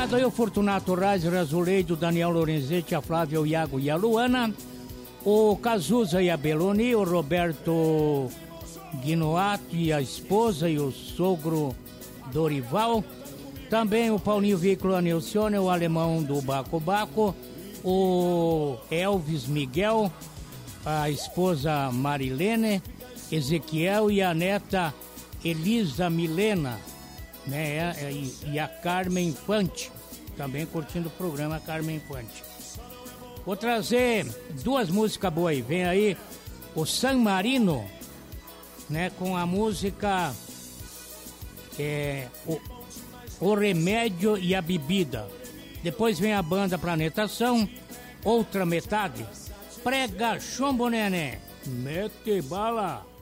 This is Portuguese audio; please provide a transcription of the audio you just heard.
obrigado aí o Fortunato Reis, Razuleide, o Daniel Lorenzetti, a Flávia, o Iago e a Luana, o Cazuza e a Beloni, o Roberto Guinoato e a esposa e o sogro Dorival, também o Paulinho Veículo Anelcione, o alemão do Baco Baco, o Elvis Miguel, a esposa Marilene, Ezequiel e a neta Elisa Milena, né? E a Carmen Infante, também curtindo o programa Carmen Infante. Vou trazer duas músicas boas aí. Vem aí o San Marino, né? Com a música o Remédio e a Bebida. Depois vem a banda Planetação, Outra Metade. Prega chumbo, neném. Mete bala.